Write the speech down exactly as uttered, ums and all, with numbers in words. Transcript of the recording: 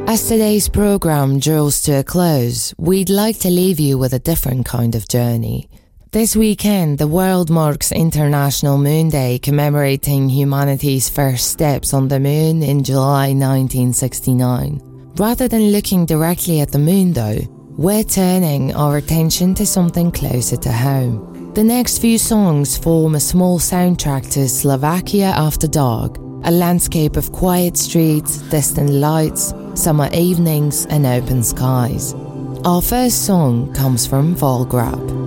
As today's programme draws to a close, we'd like to leave you with a different kind of journey. This weekend, the world marks International Moon Day, commemorating humanity's first steps on the moon in July nineteen sixty-nine. Rather than looking directly at the moon though, we're turning our attention to something closer to home. The next few songs form a small soundtrack to Slovakia After Dark, a landscape of quiet streets, distant lights, summer evenings and open skies. Our first song comes from Volgrab.